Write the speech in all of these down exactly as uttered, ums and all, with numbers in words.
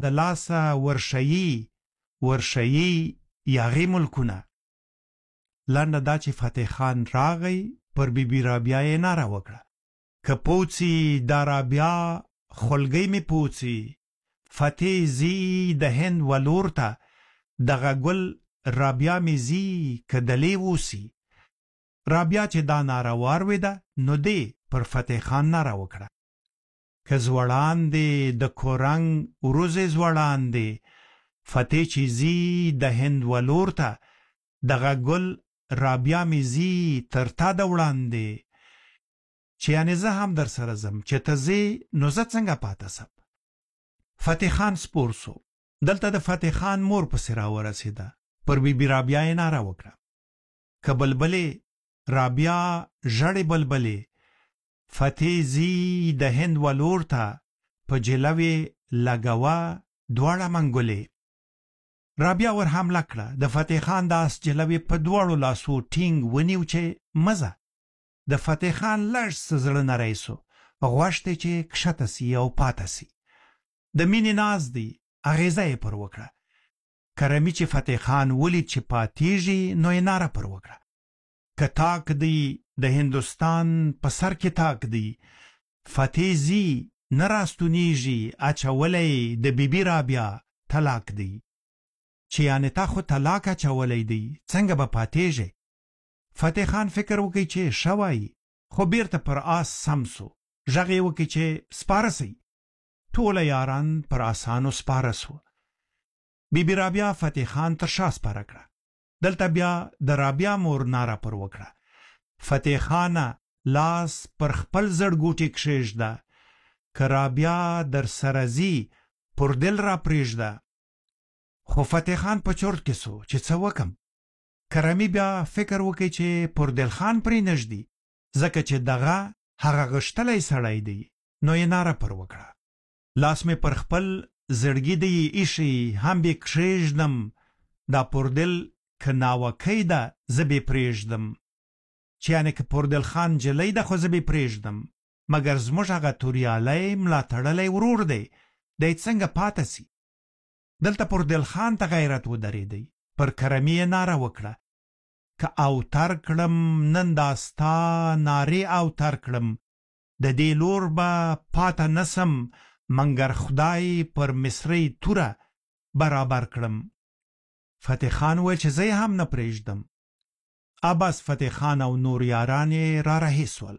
د لاسه ورشيي ورشيي یاغې ملکونه. لنډه دا چې فتح خان راغی پر بی بی رابعه یې ناره وکړه که پوڅي دا رابعه خلګۍ مې پوڅي فتح زی د هند ولور ته دغه ګل رابعه مې زی که دلې ووسي. رابعه چې دا ناره واورېده نو دی پر فتح خان ناره وکړه که زوړان دی د کورنګ وروځې زوړان دی فتح چې زی د هند ولور ته دغه ګل رابعه مې زی تر تا د وړاندې چې یعنې زه هم در سره ځم چې ته ځې نو زه څنګه پاته سم. فتح خان سپور سو. دلته د فتح خان مور پسې راورسېده. پر بی بی رابعه یې ناره وکړه که بلبلې رابعه ژړې بلبلې فتح زی د هند ولور ته په جلوې لګوه دواړه منګولې. رابعه ور حمله کړه. د فتح خان د آس جلوې په دواړو لاسو ټینګ ونیو چې مزه. د فتح خان لږ څه زړه نری سو. غوښتې چې کښته سي او پاته سي. د مینې ناز دی اغېزه یې پر وکړه. کرمي چې فتح خان ولید چې پاتېږي نو یې ناره پر وکړه که تاک دی د هندوستان په سر کې تاک دی فتح زی نه راستونیږي اچولی د بی بی رابعه طلاق دی چې یعنې تا خو طلاق اچولی دی څنګه به پاتېږي. فتح خان فکر وکړي چې شوی خو بیرته پر آس سم سو. غږ یې وکړي چې سپاره سئ. ټوله یاران پر آسانو سپاره سو. بی بی رابعه فتح خان تر شا سپاره کړه. دلته بیا د رابعه مور ناره پر وکړه فتح خانه لاس پر خپل زړګوټي کښېږده که رابعه در سره ځي پر دل را پرېږده. خو فتح خان په چورت کې سو چې څه وکم. کرمي بیا فکر وکړي چې پر دل خان پرې نږدي ځکه چې دغه هغه غښتلی سړی دی نو یې ناره پر وکړه لاس مې پر خپل زړګي دی ایښی هم بې کښېږدم دا پر دل که ناوکۍ ده زه بې پرېږدم چې یعنې که پر دل خان جلی ده خو زه بې پرېږدم مګر زموږ هغه توریالی ملاتړلی ورور دی دی څنګه پاته سي. دلته پر دل خان ته غیرت ودرېدی. پر کرمي یې ناره وکړه که اوتر کړم نن دا ستا نارې اوتر کړم د دې لور به پاته نسم منګر خدای پر مصرۍ توره برابر کړم. فتح خان وویل چې زه هم نه پرېږدم. ابس فتح خان او نور یاران یې را رهي سول.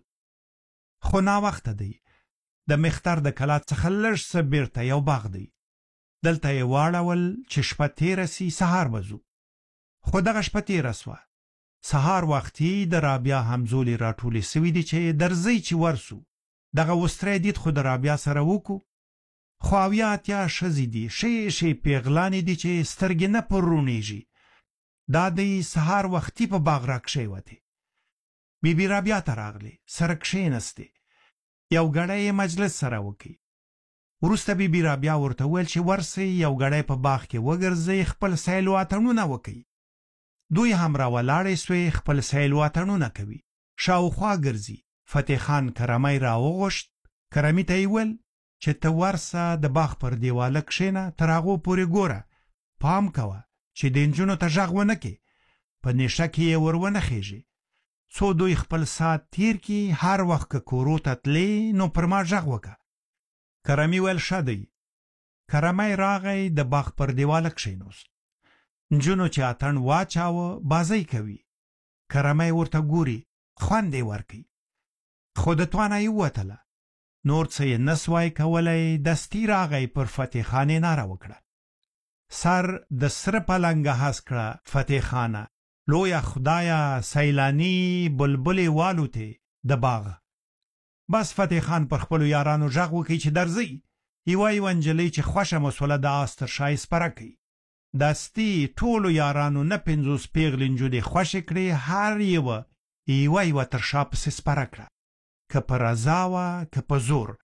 خو ناوخته دی. د مختر د کلا څخه لږ څه بیرته یو باغ دی. دلته یې واړول چې شپه تېره سي سهار به ځو. خو دغه شپه تېره سوه. سهار وختي د رابعه همزولې راټولې سوي دي چې درځئ چې ورسو. دغه وستری دید خو د رابعه سره وکړو. خو اویا اتیا ښځې دي ښې ښې پیغلانې دي چې سترګې نه پرونیږي. دا دی سهار وختي په باغ را کښېوتې. بی بی رابعه ته راغلې سره کښېنستې. یو ګړی یې مجلس سره وکړي. وروسته بی بی رابعه ورته وویل چې ورسئ یو ګړی په باغ کې وګرځئ خپل سیل و اتڼونه وکئ. دوی هم راولاړې سوې خپل سیل و اتڼونه کوي. شاوخوا ګرځي. فتح خان کرمی را وغوښت. کرمي ته یې وویل چې ته ورسه د باغ پر دیواله کښېنه تر هغو پورې ګوره. پام کوه چې د نجونو ته غږ ونه کړې. په نیشه کې یې ور ونه خېژې. څو دوی خپل ساعت تیر کړي هر وخت که کورو ته تلې نو پر ما غږ وکړه. کرمي ویل ښه دی. کرمی راغی د باغ پر دیواله کښېنوست. نجونو چې اتڼ واچاوه بازۍ کوي. کرمی ورته ګوري خوند یې ورکوي. خو د توانه یې ووتله. نور څه یې نسوای کولی. دستي راغی پر فتح خان یې ناره وکړه. سر د سره پلنګه هس کړه فتح خانه. لویه خدایه سیلانی بلبلې والوتې د باغ. بس فتح خان پر خپلو یارانو غږ وکړي چې درځئ. یوه یوه نجلۍ چې خوښه مسوله د آس تر شا یې سپره کړي. دستي ټولو یارانو نه پنځوس پیغلې نجونې خوښې کړې. هر یوه یوه یوه تر شا پسې سپره کړه که په رضا وه که په زور.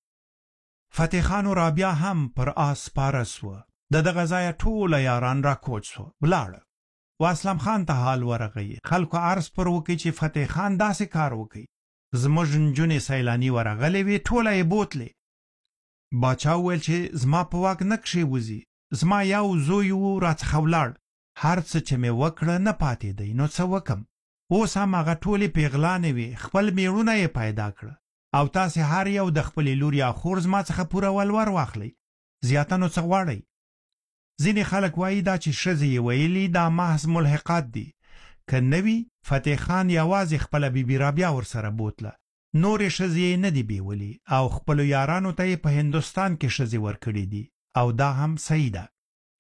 فتح خان و رابعه هم پر آس سپاره سوه. د دغه ځایه ټوله یاران را کوچ سوه ولاړه. و اسلم خان ته حال ورغی. خلکو عرض پر وکړي چې فتح خان داسې کار وکړي. زموږ نجونې سیلاني ورغلې وې ټوله یې بوتلې. باچا وویل چې زما په واک نه کښېوځي. زما یو زوی و راڅخه ولاړ، هر څه چې مې وکړه نه پاتې دی، نو څه وکم؟ اوس هم هغه ټولې پیغلانې وې، خپل میړونه یې پیدا کړه او تاسې هر یو د خپلې لور یا خور زما څخه پوره ولور واخلئ. زیاته نو څه غواړئ؟ ځینې خلک وایي دا چې ښځې یې ویلي دا محض ملحقات دي. که نه وي، فتح خان یوازې خپله بیبي رابعه ورسره بوتله، نورې ښځې یې نه دي بیولي او خپلو یارانو ته یې په هندوستان کې ښځې ورکړي دي او دا هم صحیح ده.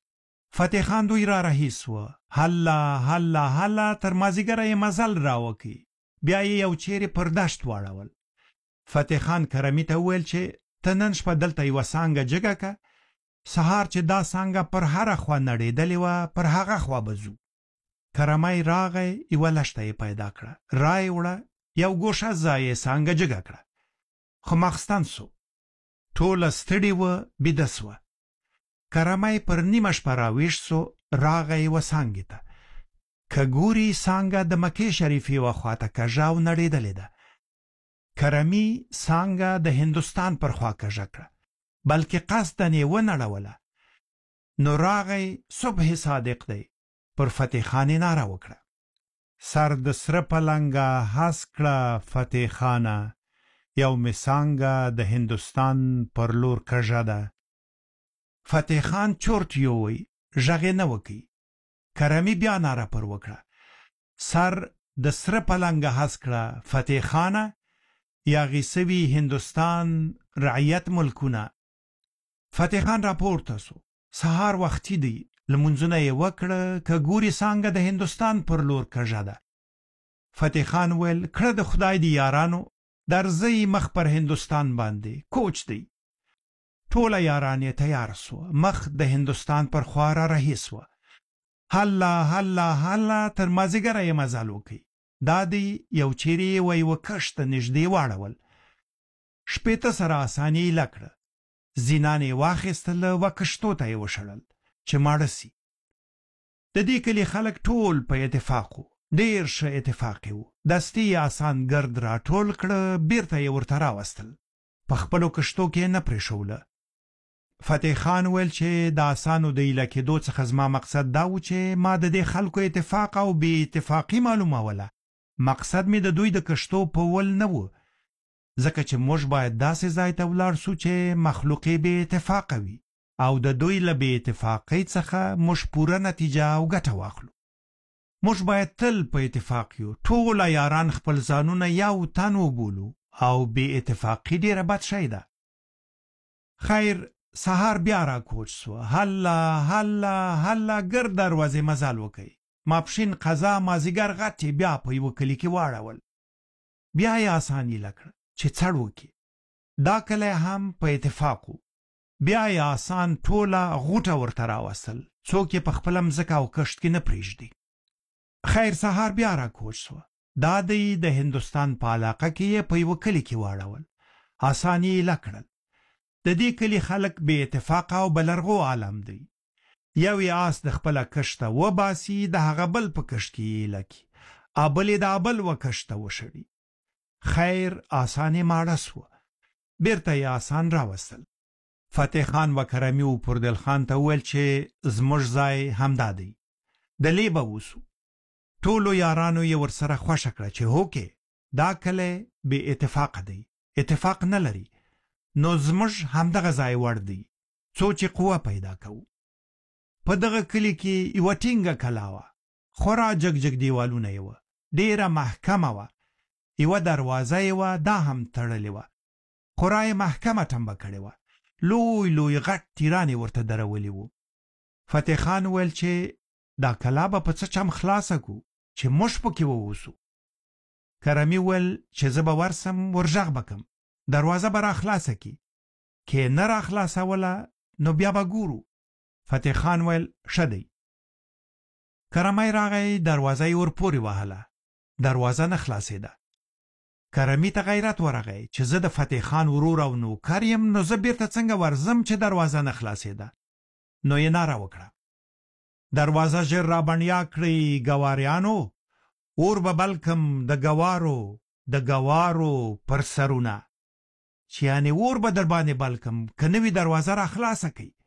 فتح خان دوی را رهي سوه. هله هله هله تر مازدیګره یې مزل راوکړي، بیا یې یو چیرې پر دشت واړول. فتح خان کرمي ته وویل چې ته نن شپه دلته یوه څانګه جګه که، سهار چې دا څانګه پر هره خوا نړېدلې وه پر هغه خوا به ځو. کرمی راغی، یوه لښته یې پیدا کړه، را یې وړه، یو ګوښه ځای یې څانګه جګه کړه. خو ماخستن سو، ټوله ستړې وه، بیده سوه. کرمی پر نیمه شپه راویښ سو، راغی یوه څانګې ته. که ګوري څانګه د مکې شریفې یوه خواته کږه او نړېدلې ده. کرمي څانګه د هندوستان پر خوا کږه کړه، بلکې قصداً یې ونړوله. نو راغی صبح صادق دی، پر فتح خان یې ناره وکړه: سر د سره پلنګه هس کړه فتح خانه، یو مې څانګه د هندوستان پر لور کږه ده. فتح خان چورت یووی، غږ یې نه وکړي. کرمي بیا ناره پر وکړه: سر د سره پلنګه هس کړه فتح خانه، یاغي سوي هندوستان رعیت ملکونه. فتح خان راپورته سو، سهار وختي دی، لمونځونه یې وکړه، که ګوري څانګه د هندوستان پر لور کږه ده. فتح خان ویل: کړه د خدای دی یارانو، درځئ مخ پر هندوستان باندې، کوچ دی. ټوله یاران یې تیار سوه، مخ د هندوستان پر خوا را رهي سوه. هله هله هله تر مازدیګره یې مزل وکړي. دا دی یو چیرې یې و یوه کښت ته نږدې واړول. شپېته سره اساني یې ایله کړه، زینان یې واخیستله، و کښتو ته یې وشړل چې ماړه سي. د دې کلي خلک ټول په اتفاق وو، ډېر ښه اتفاق یې و. دستي یې اسان ګرد را ټول کړه، بیرته یې ورته راوستل، په خپلو کښتو کې یې نه پرېښوله. فتح خان ویل چې د اسانو د ایله کېدو څخه زما مقصد دا و چې ما د دې خلکو اتفاق او بې اتفاقي معلوموله. مقصد مې د دوی د کښتو په ول نه و، ځکه چې موږ باید داسې ځای ته ولاړ سو چې مخلوقې بې اتفاقه وي او د دوی له بې اتفاقۍ څخه موږ پوره نتیجه او ګټه واخلو. موږ باید تل په اتفاق یو، ټوله یاران خپل ځانونه یو تن وبولو او بې اتفاقي ډېره بد شی ده. خیر، سهار بیا را کوچ سوه. هله هله هله ګرد دروازې مزل وکئ. ماپښین قضا مازدیګر غټې بیا په یوه کلي کې واړول. بیا یې اسان ایله کړه چې څړ وکړي. دا کلی هم په اتفاق و. بیا یې اسان ټوله غوټه ورته راوستل، څوک یې په خپله مځکه او کښت کې نه پرېږدي. خیر، سهار بیا را کوچ سوه. دا دی د هندوستان په علاقه کې یې په یوه کلي کې واړول. اسان یې ایله کړل. د دې کلي خلک بې اتفاقه او بلرغو عالم دی. یو یې آس د خپله کښته وباسي، د هغه بل په کښت کې یې ایله کړي، ابل یې د ابل و کښت ته وشړي. خیر، آسان یې ماړه سوه، بیرته یې آسان راوستل. فتح خان و کرمي و پردل خان ته وویل چې زموږ ځای همدا دی، دلې به ووسو. ټولو یارانو یې ورسره خوښه کړه چې هوکې، دا کلی بې اتفاقه دی، اتفاق نه لري، نو زموږ همدغه ځای وړ دی، څو چې قوه پیدا کوو. په دغه کلي کې یوه ټینګه کلا وه، خورا جګ جګ دیوالونه یې وه، ډېره محکمه وه. یوه دروازه یې وه، دا هم تړلې وه، خورا یې محکمه ټمبه کړې وه. لوی لوی غټ تیران یې ورته درولي وو. فتح خان ویل چې دا کلا به په څه چم خلاصه کړو چې موږ پکې ووسو. کرمي ویل چې زه به ورسم، ورغږ به کم، دروازه به را خلاصه کړي، که نه را خلاصوله نو بیا به ګورو. فتح خان ویل ښه دی. کرمی راغی، دروازه یې ورپورې وهله، دروازه نه خلاصېده. کرمي ته غیرت ورغی چې زه د فتح خان ورور او نوکر یم، نو زه بیرته څنګه ورځم چې دروازه نه خلاصېده. نو یې ناره وکړه: دروازه ژر را بڼیا کړئ ګواریانو، اور به بل کم د ګوارو د ګوارو پر سرونه. چې یعنې اور به در باندې بل کم، که نه وي دروازه را خلاصه کړئ.